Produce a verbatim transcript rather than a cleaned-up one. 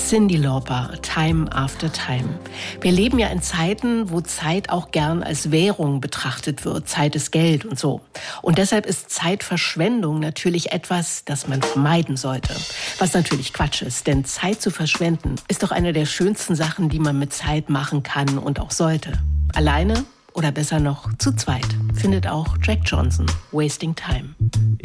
Cyndi Lauper, Time After Time. Wir leben ja in Zeiten, wo Zeit auch gern als Währung betrachtet wird. Zeit ist Geld und so. Und deshalb ist Zeitverschwendung natürlich etwas, das man vermeiden sollte. Was natürlich Quatsch ist, denn Zeit zu verschwenden ist doch eine der schönsten Sachen, die man mit Zeit machen kann und auch sollte. Alleine oder besser noch zu zweit, findet auch Jack Johnson, Wasting Time.